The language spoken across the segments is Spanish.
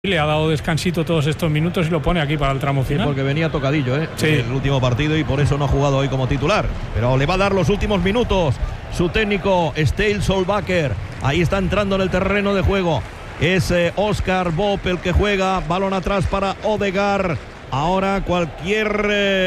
Le ha dado descansito todos estos minutos y lo pone aquí para el tramo final. Porque venía tocadillo, sí, en el último partido y por eso no ha jugado hoy como titular. Pero le va a dar los últimos minutos su técnico Ståle Solbakken. Ahí está entrando en el terreno de juego. Es Oscar Bob el que juega. Balón atrás para Ødegaard. Ahora cualquier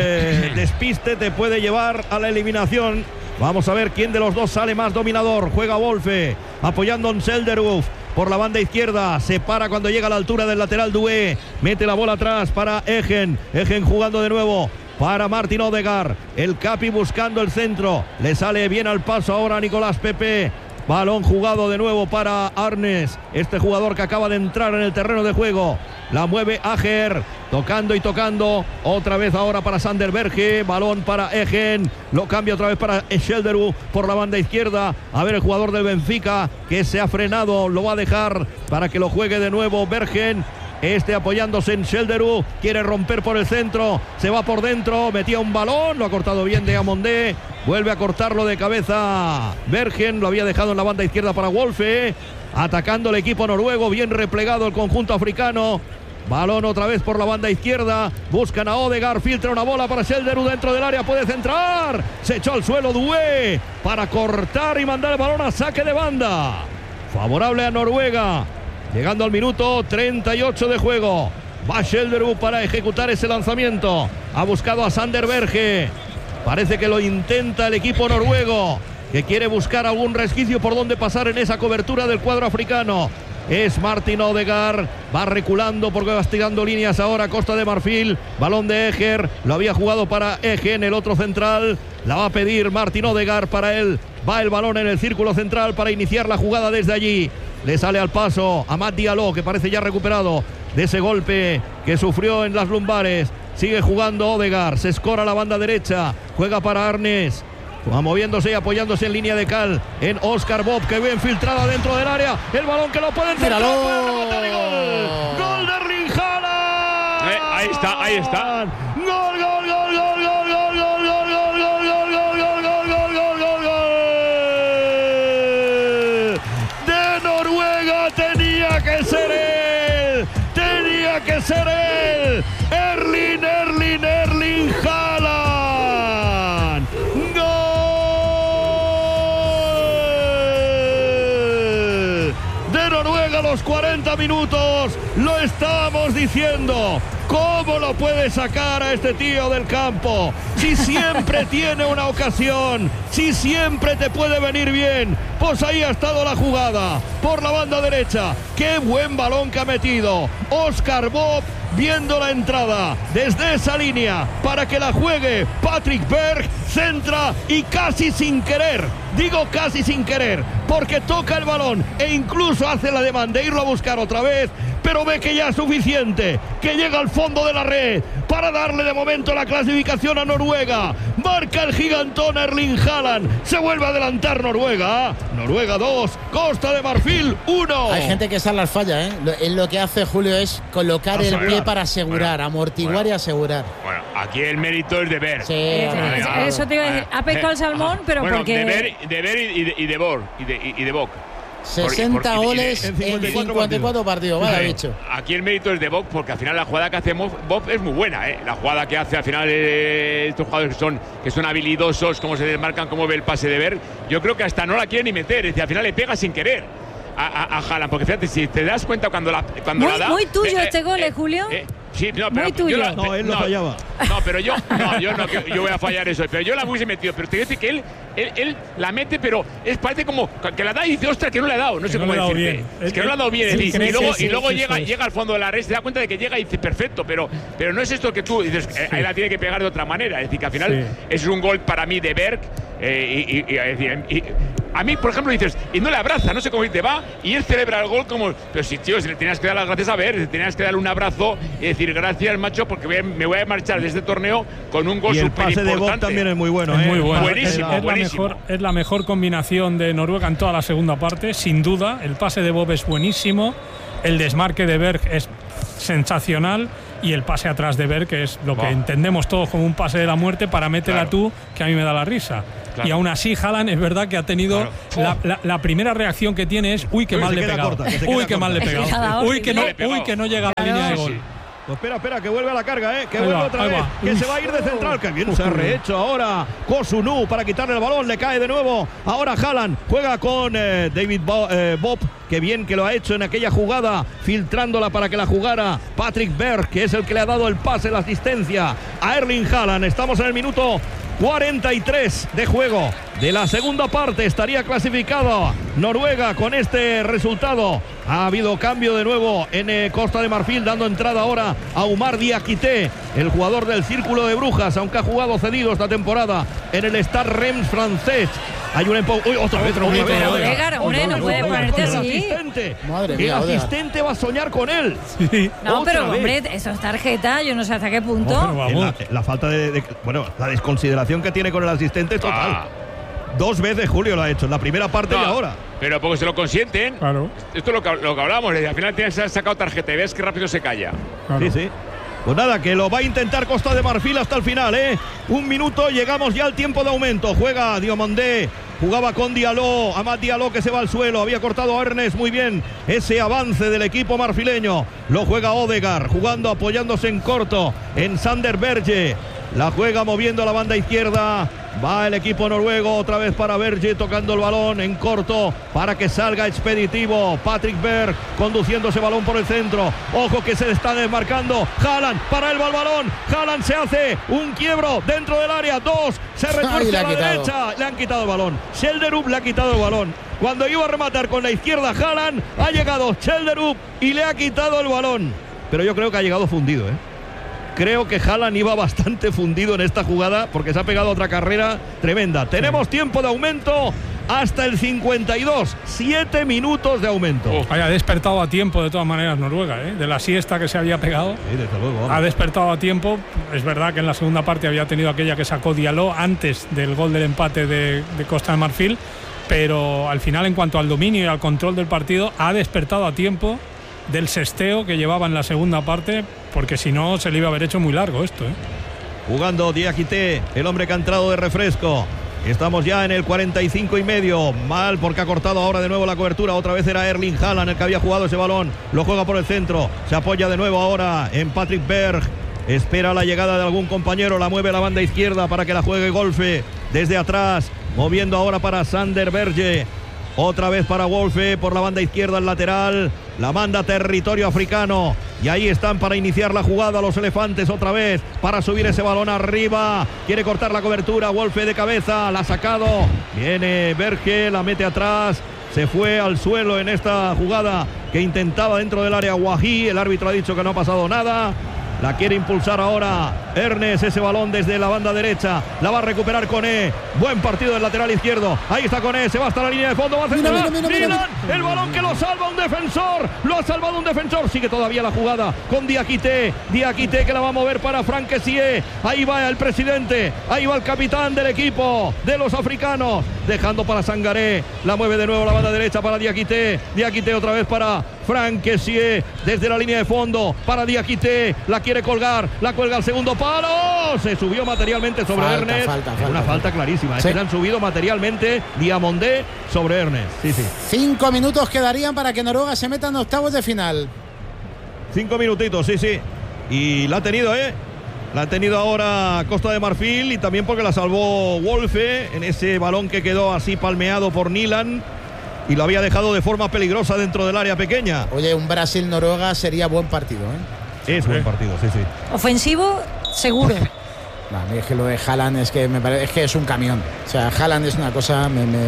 despiste te puede llevar a la eliminación. Vamos a ver quién de los dos sale más dominador. Juega Wolfe apoyando en Selderuf. Por la banda izquierda, se para cuando llega a la altura del lateral Doué, mete la bola atrás para Egen jugando de nuevo para Martin Ødegaard, el Capi buscando el centro, le sale bien al paso ahora a Nicolás Pepe. Balón jugado de nuevo para Arnes, este jugador que acaba de entrar en el terreno de juego. La mueve Ajer, tocando y tocando. Otra vez ahora para Sander Berge. Balón para Egen. Lo cambia otra vez para Schelderu por la banda izquierda. A ver el jugador del Benfica que se ha frenado. Lo va a dejar para que lo juegue de nuevo Bergen. Apoyándose en Schelderu, quiere romper por el centro, se va por dentro, metía un balón, lo ha cortado bien de Amondé, vuelve a cortarlo de cabeza Bergen, lo había dejado en la banda izquierda para Wolfe, atacando el equipo noruego, bien replegado el conjunto africano. Balón otra vez por la banda izquierda, buscan a Ødegaard, filtra una bola para Schelderu dentro del área, puede centrar, se echó al suelo Doué para cortar y mandar el balón a saque de banda, favorable a Noruega. Llegando al minuto 38 de juego. Va Schelderu para ejecutar ese lanzamiento. Ha buscado a Sander Berge. Parece que lo intenta el equipo noruego, que quiere buscar algún resquicio por donde pasar en esa cobertura del cuadro africano. Es Martin Ødegaard. Va reculando porque va estirando líneas ahora Costa de Marfil. Balón de Eger. Lo había jugado para Egen, el otro central. La va a pedir Martin Ødegaard para él. Va el balón en el círculo central para iniciar la jugada desde allí. Le sale al paso a Matt Diallo, que parece ya recuperado de ese golpe que sufrió en las lumbares. Sigue jugando Ødegaard, se escora la banda derecha, juega para Arnes, va moviéndose y apoyándose en línea de cal en Oscar Bob, que ve infiltrada dentro del área, el balón que lo pueden centrar, puede gol. Gol de Erling Haaland. Ahí está. Gol. Ser él, Erling Haaland. Gol de Noruega a los 40 minutos. Lo estamos diciendo. ¿Cómo lo puede sacar a este tío del campo? Si siempre tiene una ocasión, si siempre te puede venir bien. Pues ahí ha estado la jugada, por la banda derecha. ¡Qué buen balón que ha metido! Oscar Bob viendo la entrada desde esa línea para que la juegue Patrick Berg, centra y casi sin querer, digo casi sin querer, porque toca el balón e incluso hace la demanda de irlo a buscar otra vez, pero ve que ya es suficiente, que llega al fondo de la red para darle de momento la clasificación a Noruega. Marca el gigantón Erling Haaland, se vuelve a adelantar Noruega 2, Costa de Marfil 1. Hay gente que esas las falla, lo que hace Julio es colocar el pie para asegurar, amortiguar y asegurar. Bueno, aquí el mérito es de Berg. Sí, eso te iba a decir, ha pescado el salmón, pero bueno, porque de Berg y de Bock. 60 goles en 54 partidos, vale, dicho. Aquí el mérito es de Bob, porque al final la jugada que hacemos Bob es muy buena, La jugada que hace al final estos jugadores que son habilidosos, cómo se desmarcan, cómo ve el pase de Berg. Yo creo que hasta no la quiere ni meter, es decir, al final le pega sin querer a Haaland, porque fíjate, si te das cuenta cuando la da. Muy tuyo este gol, Julio. Sí, no, pero muy tuyo. Él lo fallaba. No, pero yo voy a fallar eso. Pero yo la hubiese metido. Pero te dice que él la mete, pero parece como que la da y dice, ostras, que no le ha dado. No sé cómo decirte. Es que no le ha dado bien. Sí, y luego llega al fondo de la red, se da cuenta de que llega y dice, perfecto, pero no es esto que tú dices, ahí la tiene que pegar de otra manera. Es decir, que al final es un gol para mí de Berg. A mí, por ejemplo, dices, y no le abraza, no sé cómo te va, y él celebra el gol como, pero si, tío, si le tenías que dar las gracias a ver, tenías que darle un abrazo y decir, gracias, macho, porque me voy a marchar de este torneo con un gol súper importante. Y el pase de Bob también es muy bueno, Es muy bueno. Buenísimo, Es la mejor combinación de Noruega en toda la segunda parte, sin duda. El pase de Bob es buenísimo, el desmarque de Berg es sensacional. y el pase atrás de Berg, que es lo que entendemos todos como un pase de la muerte para métela tú, que a mí me da la risa. Claro. Y aún así Haaland es verdad que ha tenido la primera reacción que tiene es uy, qué mal le he pegado. Uy, qué mal le he pegado. Uy, que no llega a la línea de gol. Pues espera, que vuelve a la carga, que vuelve otra vez, que se va a ir de central, que bien se ha rehecho ahora Kosunu para quitarle el balón, le cae de nuevo, ahora Haaland juega con David Bob, que bien que lo ha hecho en aquella jugada, filtrándola para que la jugara Patrick Berg, que es el que le ha dado el pase, la asistencia a Erling Haaland. Estamos en el minuto 43 de juego de la segunda parte. Estaría clasificado Noruega con este resultado. Ha habido cambio de nuevo en Costa de Marfil, dando entrada ahora a Oumar Diakité, el jugador del Círculo de Brujas, aunque ha jugado cedido esta temporada en el Stade Reims francés. Hay un empujón. Uy, otra vez. Hombre, no puede ponerte así. El asistente va a soñar con él. Sí. No, pero hombre, eso es tarjeta, yo no sé hasta qué punto. La falta la desconsideración que tiene con el asistente es total. 2 veces Julio lo ha hecho, en la primera parte y ahora. Pero porque se lo consienten. Claro. Esto es lo que hablábamos. Al final se ha sacado tarjeta y ves que rápido se calla. Claro. Sí. Pues nada, que lo va a intentar Costa de Marfil hasta el final, 1 minuto, llegamos ya al tiempo de aumento. Juega Diomandé, jugaba con Diallo, Amad Diallo que se va al suelo, había cortado a Ernest muy bien ese avance del equipo marfileño. Lo juega Odegaard, jugando, apoyándose en corto en Sander Berge. La juega moviendo a la banda izquierda. Va el equipo noruego otra vez para Berge, tocando el balón en corto para que salga expeditivo. Patrick Berg conduciendo ese balón por el centro. Ojo que se está desmarcando. Haaland, para él va el balón. Haaland se hace un quiebro dentro del área. 2, se retuerce a la derecha. Le han quitado el balón. Schelderup le ha quitado el balón. Cuando iba a rematar con la izquierda Haaland, ha llegado Schelderup y le ha quitado el balón. Pero yo creo que ha llegado fundido, Creo que Haaland iba bastante fundido en esta jugada porque se ha pegado otra carrera tremenda. Tenemos tiempo de aumento hasta el 52. 7 minutos de aumento. Ha despertado a tiempo de todas maneras Noruega, de la siesta que se había pegado. Sí, desde luego. Ha despertado a tiempo. Es verdad que en la segunda parte había tenido aquella que sacó Diallo antes del gol del empate de Costa de Marfil. Pero al final, en cuanto al dominio y al control del partido, ha despertado a tiempo del sesteo que llevaba en la segunda parte, porque si no se le iba a haber hecho muy largo esto. Jugando Diakité, el hombre que ha entrado de refresco. Estamos ya en el 45 y medio. Mal porque ha cortado ahora de nuevo la cobertura. Otra vez era Erling Haaland el que había jugado ese balón. Lo juega por el centro. Se apoya de nuevo ahora en Patrick Berg. Espera la llegada de algún compañero. La mueve a la banda izquierda para que la juegue Wolfe desde atrás. Moviendo ahora para Sander Berge. Otra vez para Wolfe por la banda izquierda, el lateral. La manda territorio africano. Y ahí están para iniciar la jugada los elefantes otra vez. Para subir ese balón arriba. Quiere cortar la cobertura. Wolfe de cabeza. La ha sacado. Viene Berge. La mete atrás. Se fue al suelo en esta jugada que intentaba dentro del área Wahi. El árbitro ha dicho que no ha pasado nada. La quiere impulsar ahora Ernest, ese balón desde la banda derecha. La va a recuperar Koné. Buen partido del lateral izquierdo. Ahí está Koné, se va hasta la línea de fondo. Va a hacer Milan. El balón que lo salva un defensor. Lo ha salvado un defensor. Sigue todavía la jugada con Diakité. Diakité que la va a mover para Franck Kessié. Ahí va el presidente. Ahí va el capitán del equipo de los africanos. Dejando para Sangaré. La mueve de nuevo la banda derecha para Diakité. Diakité otra vez para Franck Kessié. Desde la línea de fondo para Diakité. La quiere colgar. La cuelga al segundo palo. Se subió materialmente sobre Ernest. Una falta clarísima. Sí. Se han subido materialmente Diamandé sobre Ernest. Sí. 5 minutos quedarían para que Noruega se meta en octavos de final. 5 minutitos, sí. Y la ha tenido, La ha tenido ahora Costa de Marfil y también porque la salvó Wolfe en ese balón que quedó así palmeado por Nilan y lo había dejado de forma peligrosa dentro del área pequeña. Oye, un Brasil-Noruega sería buen partido, Es buen partido, sí. Ofensivo, seguro. No, es que lo de Haaland es que me parece, es que es un camión. O sea, Haaland es una cosa.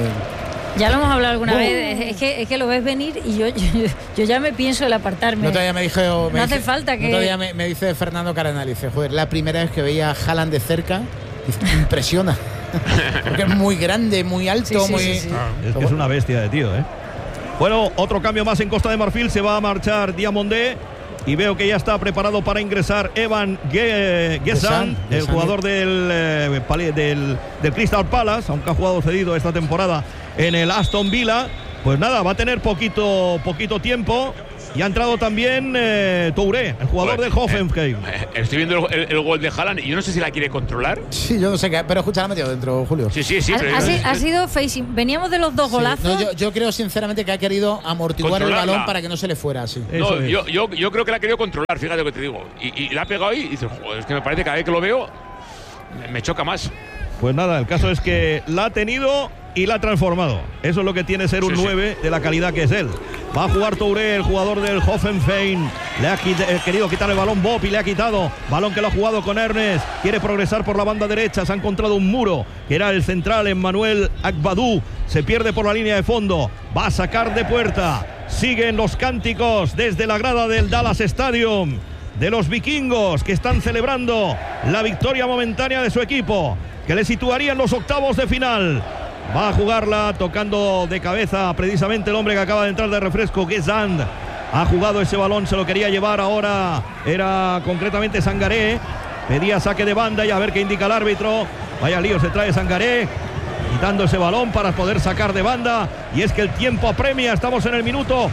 Ya lo hemos hablado alguna vez. Es que lo ves venir y yo ya me pienso el apartarme. No todavía me dijo. No hace falta que. Todavía me dice Fernando Cardenal. Dice, joder, la primera vez que veía a Haaland de cerca, impresiona. Porque es muy grande, muy alto, sí. Es que es una bestia de tío, Bueno, otro cambio más en Costa de Marfil. Se va a marchar Diamandé. Y veo que ya está preparado para ingresar Evan Gesand, el jugador del Crystal Palace, aunque ha jugado cedido esta temporada en el Aston Villa. Pues nada, va a tener poquito tiempo. Y ha entrado también Touré, el jugador del Hoffenheim. Estoy viendo el gol de Haaland y yo no sé si la quiere controlar. Sí, yo no sé qué, pero escucha, la ha metido dentro, Julio. Sí. Ha sido facing. Veníamos de los dos golazos. No, yo creo sinceramente que ha querido amortiguar el balón para que no se le fuera así. No, yo creo que la ha querido controlar, fíjate lo que te digo. Y la ha pegado ahí y dices, joder, es que me parece que cada vez que lo veo me choca más. Pues nada, el caso es que la ha tenido y la ha transformado. Eso es lo que tiene ser un 9 de la calidad que es él. Va a jugar Touré, el jugador del Hoffenheim. Le ha querido quitar el balón Bob y le ha quitado. Balón que lo ha jugado con Ernest. Quiere progresar por la banda derecha. Se ha encontrado un muro, que era el central, Emmanuel Agbadou. Se pierde por la línea de fondo. Va a sacar de puerta. Siguen los cánticos desde la grada del Dallas Stadium de los vikingos, que están celebrando la victoria momentánea de su equipo, que le situaría en los octavos de final. Va a jugarla tocando de cabeza precisamente el hombre que acaba de entrar de refresco, Guesand. Ha jugado ese balón, se lo quería llevar ahora, era concretamente Sangaré. Pedía saque de banda y a ver qué indica el árbitro. Vaya lío se trae Sangaré, quitando ese balón para poder sacar de banda. Y es que el tiempo apremia, estamos en el minuto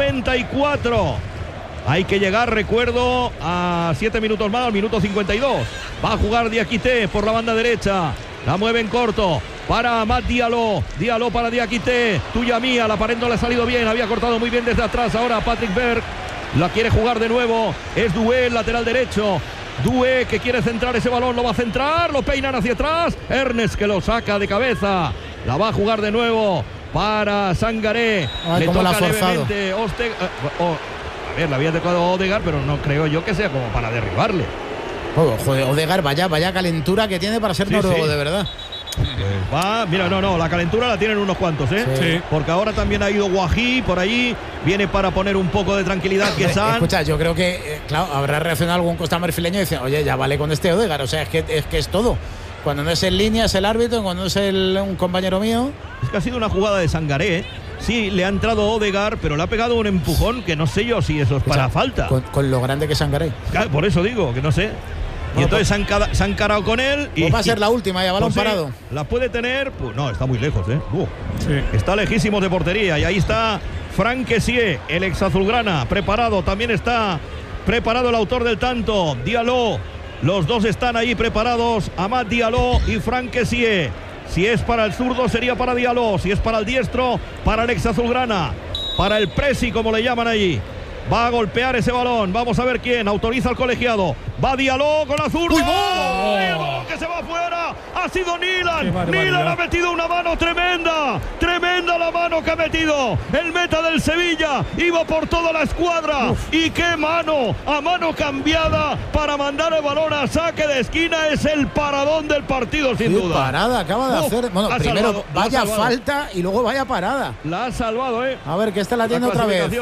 94. Hay que llegar, recuerdo, a 7 minutos más, al minuto 52. Va a jugar Diakité por la banda derecha. La mueve en corto para Amad Diallo. Diallo para Diakité. Tuya mía, la pared no le ha salido bien. Había cortado muy bien desde atrás. Ahora Patrick Berg la quiere jugar de nuevo. Es Doué, el lateral derecho. Doué que quiere centrar ese balón. Lo va a centrar. Lo peinan hacia atrás. Ernest que lo saca de cabeza. La va a jugar de nuevo para Sangaré. Le toca levemente a ver, la había tocado Odegaard, pero no creo yo que sea como para derribarle. Joder, Odegaard, vaya calentura que tiene para ser noruego, de verdad. Pues va, mira, la calentura la tienen unos cuantos, Sí. Porque ahora también ha ido Guají por allí, viene para poner un poco de tranquilidad. Escucha, yo creo que, claro, habrá reaccionado algún costarricense y dice, oye, ya vale con este Odegaard, o sea, es que es todo. Cuando no es en línea es el árbitro, cuando no es un compañero mío. Es que ha sido una jugada de Sangaré, Sí, le ha entrado Odegaard, pero le ha pegado un empujón que no sé yo si eso es para falta. Con lo grande que es Sangaré. Claro, por eso digo, que no sé. Y entonces se han encarado con él. Y va a ser la última, ya balón parado. La puede tener, pues no, está muy lejos, Sí. Está lejísimos de portería. Y ahí está Franck Kessié, el ex azulgrana, preparado. También está preparado el autor del tanto, Diallo. Los dos están ahí preparados, Amad Diallo y Franck Kessié. Si es para el zurdo sería para Diallo, si es para el diestro, para el ex azulgrana, para el presi como le llaman allí. Va a golpear ese balón, vamos a ver quién, autoriza el colegiado. Va Diallo con la zurda. ¡Uy, que se va afuera! Ha sido Nilan. Nilan ha metido una mano tremenda. Tremenda la mano que ha metido el meta del Sevilla. Iba por toda la escuadra. Y qué mano, a mano cambiada para mandar el balón a saque de esquina. Es el paradón del partido, sin duda. Parada acaba de hacer. Bueno, primero vaya falta y luego vaya parada. La ha salvado, A ver, que esta la tiene otra vez.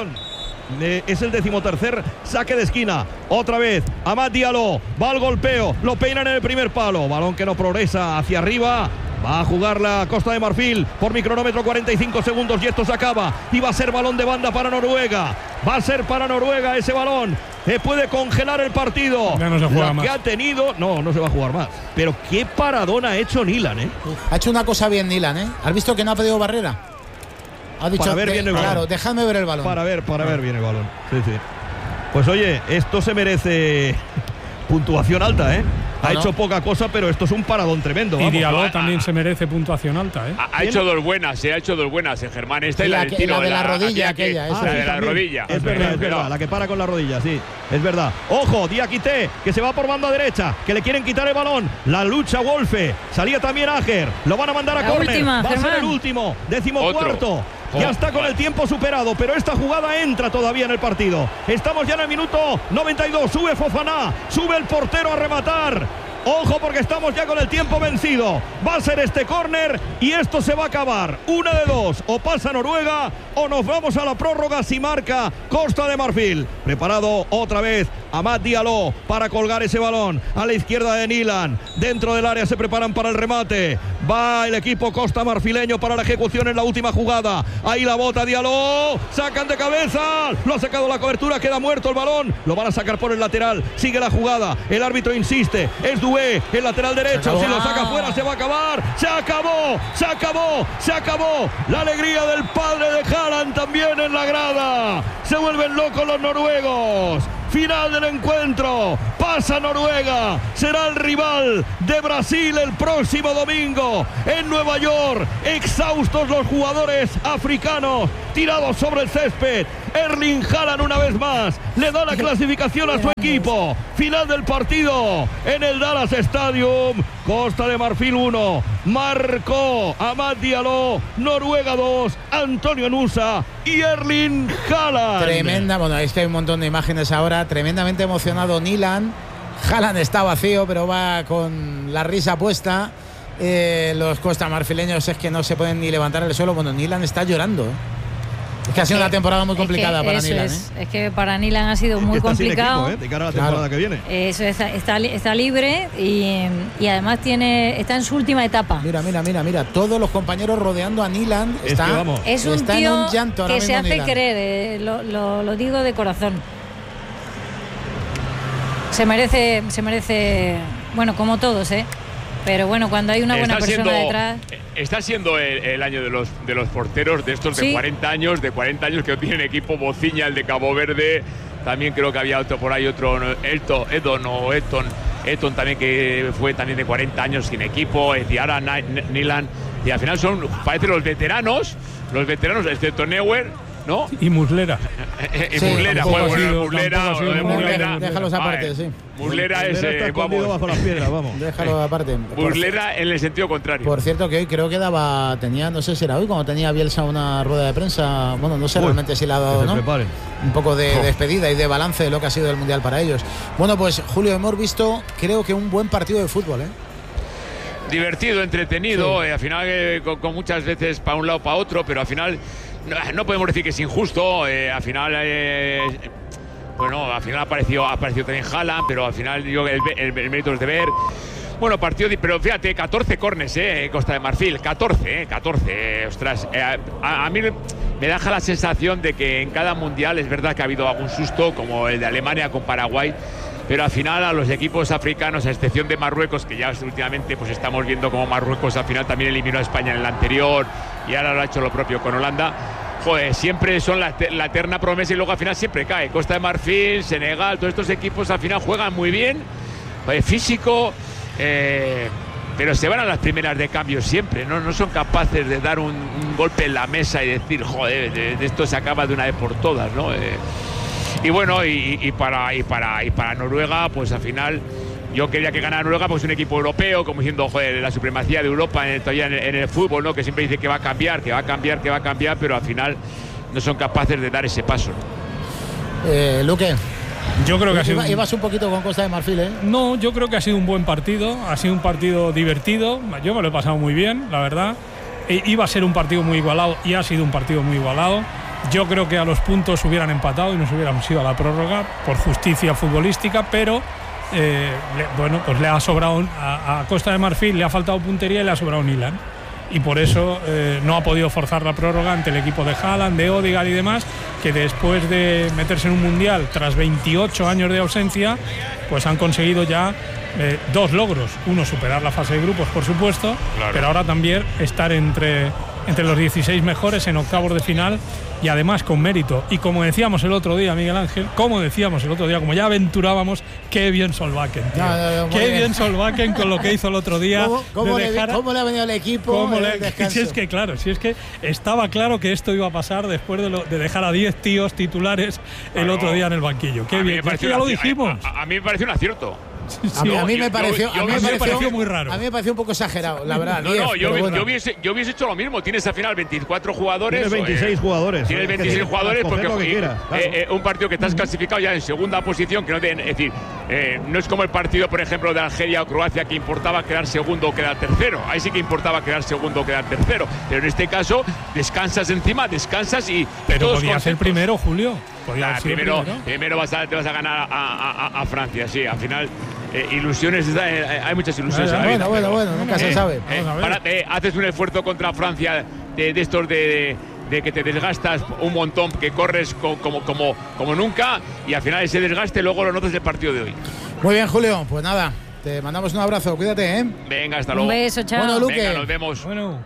Es el 13º saque de esquina. Otra vez Amad Diallo, va al golpeo, lo peinan en el primer palo, balón que no progresa hacia arriba. Va a jugar la Costa de Marfil por mi cronómetro, 45 segundos y esto se acaba. Y va a ser balón de banda para Noruega. Va a ser para Noruega ese balón. Puede congelar el partido. Ya no se juega más. Que ha tenido. No se va a jugar más. Pero qué paradón ha hecho Nilan, Ha hecho una cosa bien Nilan, ¿Has visto que no ha pedido barrera? Ha dicho, para ver bien el balón. Claro, déjame ver el balón. Para ver bien el balón. Sí. Pues oye, esto se merece puntuación alta, Ha hecho poca cosa, pero esto es un paradón tremendo. Y Diallo también se merece puntuación alta, Ha hecho dos buenas, ha hecho dos buenas en Germán. Esta y la del tiro. La de la rodilla aquella. La de la rodilla. Es verdad, la que para con la rodilla, sí. Es verdad. Ojo, Diakité, que se va por banda derecha, que le quieren quitar el balón. La lucha Wolfe. Salía también Ager. Lo van a mandar a córner. Va a ser el último. 14º. Ya está con el tiempo superado, pero esta jugada entra todavía en el partido. Estamos ya en el minuto 92. Sube Fofana, sube el portero a rematar. Ojo porque estamos ya con el tiempo vencido. Va a ser este córner y esto se va a acabar. Una de dos, o pasa Noruega o nos vamos a la prórroga si marca Costa de Marfil. Preparado otra vez Amad Diallo para colgar ese balón a la izquierda de Nilan. Dentro del área se preparan para el remate. Va el equipo costa marfileño para la ejecución en la última jugada. Ahí la bota Diallo. Sacan de cabeza. Lo ha sacado la cobertura. Queda muerto el balón. Lo van a sacar por el lateral. Sigue la jugada. El árbitro insiste. Es Doué, el lateral derecho. Si lo saca fuera se va a acabar. Se acabó. La alegría del padre de Haaland también en la grada. Se vuelven locos los noruegos. Final del encuentro, pasa Noruega, será el rival de Brasil el próximo domingo en Nueva York. Exhaustos los jugadores africanos, tirados sobre el césped. Erling Haaland una vez más le da la clasificación a su equipo. Final del partido en el Dallas Stadium. Costa de Marfil 1, marcó Amad Diallo, Noruega 2, Antonio Nusa y Erling Haaland. Tremenda, bueno, es que hay un montón de imágenes ahora, tremendamente emocionado Nyland. Haaland está vacío, pero va con la risa puesta. Los costamarfileños es que no se pueden ni levantar del suelo. Bueno, Nyland está llorando. Es que ha sido una temporada muy complicada para Nyland. Es que para Nyland ha sido muy complicado. Equipo, de cara a la temporada que viene. Eso está libre y además está en su última etapa. Mira. Todos los compañeros rodeando a Nyland. Es un está tío en un llanto que se hace Nyland. querer, lo digo de corazón. Se merece, bueno, como todos, pero bueno, cuando hay una buena persona detrás. Está siendo el año de los porteros de estos de 40 años, que no tienen equipo. Bociña, el de Cabo Verde, también creo que había otro por ahí, Eton también, que fue también de 40 años sin equipo, y ahora Nyland, y al final parece los veteranos, excepto Neuer, ¿no? Y Muslera. Muslera, déjalos aparte, sí. Muslera es bajo las piedras, vamos. Déjalo aparte. Muslera en el sentido contrario. Por cierto, que hoy creo que tenía, no sé si era hoy, cuando tenía Bielsa una rueda de prensa, bueno, no sé realmente si la ha dado o no. Un poco de despedida y de balance de lo que ha sido el Mundial para ellos. Bueno, pues Julio, hemos visto, creo que un buen partido de fútbol, Divertido, entretenido, al final con muchas veces para un lado para otro, pero al final no podemos decir que es injusto. Al final al final apareció también Haaland, pero al final el mérito es de ver. Bueno, partido, pero fíjate, 14 córners, Costa de Marfil, 14, ostras. A mí me deja la sensación de que en cada mundial es verdad que ha habido algún susto, como el de Alemania con Paraguay, pero al final a los equipos africanos, a excepción de Marruecos, que ya últimamente pues estamos viendo como Marruecos al final también eliminó a España en el anterior y ahora lo ha hecho lo propio con Holanda. Joder, siempre son la eterna promesa y luego al final siempre cae. Costa de Marfil, Senegal, todos estos equipos al final juegan muy bien, físico, pero se van a las primeras de cambio siempre, no son capaces de dar un golpe en la mesa y decir, joder, de esto se acaba de una vez por todas, ¿no? Y bueno, y para Noruega, pues al final yo quería que ganara Noruega, pues un equipo europeo, como diciendo, joder, la supremacía de Europa todavía en el fútbol, ¿no? Que siempre dice que va a cambiar, pero al final no son capaces de dar ese paso. Luque, yo creo que ha sido ibas un poquito con Costa de Marfil, No, yo creo que ha sido un buen partido, ha sido un partido divertido, yo me lo he pasado muy bien, la verdad. Iba a ser un partido muy igualado y ha sido un partido muy igualado. Yo creo que a los puntos hubieran empatado y nos hubiéramos ido a la prórroga por justicia futbolística, pero pues le ha sobrado a Costa de Marfil, le ha faltado puntería y le ha sobrado Nyland. Y por eso no ha podido forzar la prórroga ante el equipo de Haaland, de Odegaard y demás, que después de meterse en un mundial tras 28 años de ausencia, pues han conseguido ya 2 logros. Uno, superar la fase de grupos, por supuesto, claro, pero ahora también estar entre los 16 mejores en octavos de final y además con mérito. Y como decíamos el otro día, Miguel Ángel, como ya aventurábamos, qué bien Solbakken, qué bien Solbakken con lo que hizo el otro día. ¿Cómo le ha venido el equipo? Si es que estaba claro que esto iba a pasar después de dejar a 10 tíos titulares el otro día en el banquillo. Qué bien, es que ya lo dijimos. A mí me pareció un acierto. A mí me pareció muy raro. A mí me pareció un poco exagerado, la verdad. Yo hubiese hecho lo mismo. Tienes al final 24 jugadores. Tienes 26 jugadores. Tienes 26 jugadores porque un partido que estás clasificado ya en segunda posición, que es decir, no es como el partido, por ejemplo, de Argelia o Croacia, que importaba quedar segundo o quedar tercero. Ahí sí que importaba quedar segundo o quedar tercero. Pero en este caso, descansas y. Pero podía ser primero, Julio. Primero te vas a ganar a Francia, sí. Al final, ilusiones, hay muchas ilusiones. Bueno, nunca se sabe. Haces un esfuerzo contra Francia de estos de que te desgastas un montón, que corres como nunca, y al final ese desgaste luego lo notas del partido de hoy. Muy bien, Julio, pues nada, te mandamos un abrazo, cuídate, Venga, hasta luego. Un beso, chao. Bueno, Luque, venga, nos vemos. Bueno.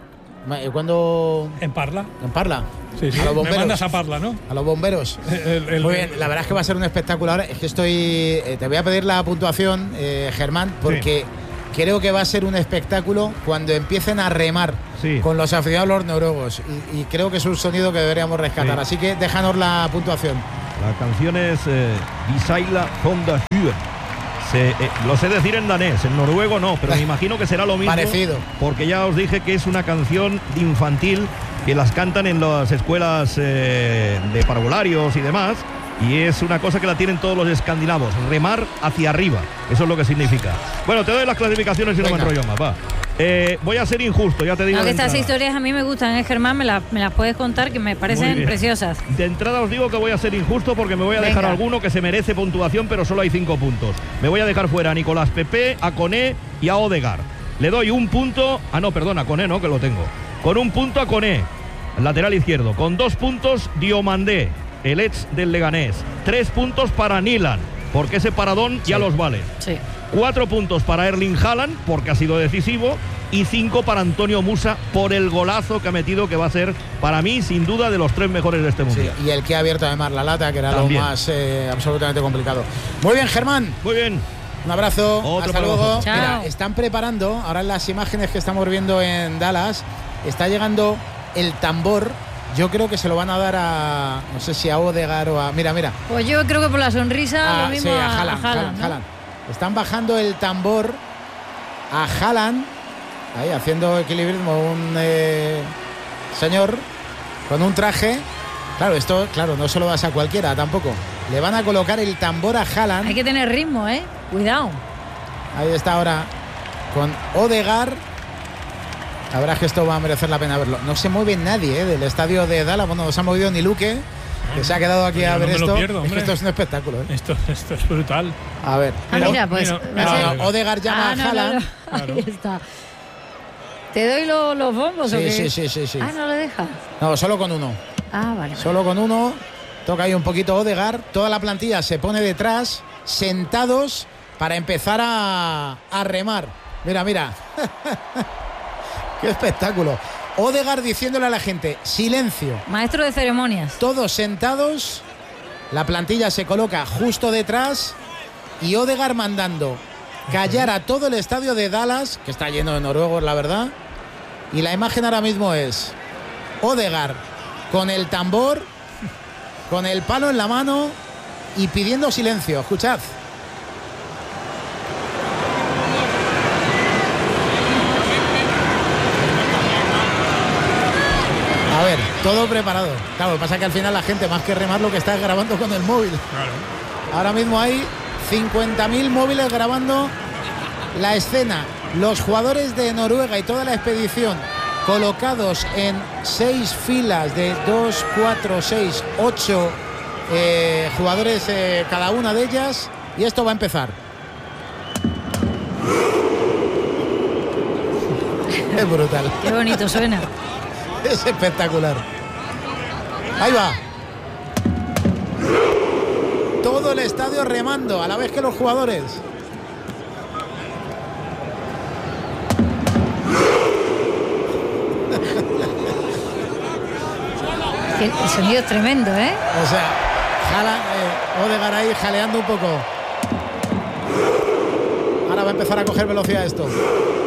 ¿Cuándo? En Parla. En Parla. Sí, sí. A los bomberos. Me mandas a Parla, ¿no? A los bomberos. Muy bien, la verdad es que va a ser un espectáculo. Ahora es que te voy a pedir la puntuación, Germán, porque creo que va a ser un espectáculo cuando empiecen a remar con los aficionados los noruegos. Y creo que es un sonido que deberíamos rescatar. Así que déjanos la puntuación. La canción es Visaila Honda Hue. Lo sé decir en danés, en noruego no, pero me imagino que será lo mismo. Parecido. Porque ya os dije que es una canción infantil que las cantan en las escuelas de parvularios y demás. Y es una cosa que la tienen todos los escandinavos, remar hacia arriba. Eso es lo que significa. Bueno, te doy las clasificaciones y no me enrollo más, va. Voy a ser injusto, ya te digo. Aunque estas historias a mí me gustan, Germán, me las puedes contar, que me parecen preciosas. De entrada os digo que voy a ser injusto porque me voy a dejar alguno que se merece puntuación, pero solo hay 5 puntos. Me voy a dejar fuera a Nicolás Pepe, a Koné y a Odegaard. Le doy un punto. No, perdona, Koné no, que lo tengo. Con un punto a Koné, lateral izquierdo. Con 2 puntos, Diomandé, el ex del Leganés. 3 puntos para Nilan, porque ese paradón ya los vale. Sí. 4 puntos para Erling Haaland, porque ha sido decisivo, y 5 para Antonio Musa por el golazo que ha metido, que va a ser, para mí, sin duda, de los 3 mejores de este mundial. Sí, y el que ha abierto además la lata, que era también lo más absolutamente complicado. Muy bien, Germán. Muy bien. Un abrazo. Hasta luego. Chao. Mira, están preparando, ahora en las imágenes que estamos viendo en Dallas, está llegando el tambor. Yo creo que se lo van a dar a, no sé si a Odegaard o a... Mira. Pues yo creo que por la sonrisa lo mismo sí, a Haaland, ¿no? Haaland. Están bajando el tambor a Haaland, ahí haciendo equilibrismo, un señor con un traje. Claro, esto no se lo das a cualquiera tampoco. Le van a colocar el tambor a Haaland. Hay que tener ritmo, cuidado. Ahí está ahora con Odegaard. La verdad es que esto va a merecer la pena verlo. No se mueve nadie del estadio de Dallas. Bueno, no se ha movido ni Luque, que se ha quedado aquí a ver esto. Es que esto es un espectáculo. Esto es brutal. A ver. Mira, pues. Odegaard llama a Haaland. Claro. Ahí está. ¿Te doy los bombos o qué? Sí. Ah, no lo deja. No, solo con uno. Ah, vale. Solo con uno. Toca ahí un poquito Odegaard. Toda la plantilla se pone detrás, sentados, para empezar a remar. Mira. Qué espectáculo. Odegaard diciéndole a la gente, silencio. Maestro de ceremonias. Todos sentados, la plantilla se coloca justo detrás y Odegaard mandando callar a todo el estadio de Dallas, que está lleno de noruegos, la verdad. Y la imagen ahora mismo es Odegaard con el tambor, con el palo en la mano y pidiendo silencio. Escuchad. A ver, todo preparado. Claro, lo que pasa es que al final la gente, más que remar, lo que está es grabando con el móvil. Claro. Ahora mismo hay 50.000 móviles grabando la escena. Los jugadores de Noruega y toda la expedición colocados en 6 filas de 2, 4, 6, 8 jugadores cada una de ellas. Y esto va a empezar. Es brutal. Qué bonito suena. Es espectacular. Ahí va. Todo el estadio remando a la vez que los jugadores. El sonido es tremendo, O sea, Odegaard ahí jaleando un poco. Ahora va a empezar a coger velocidad esto.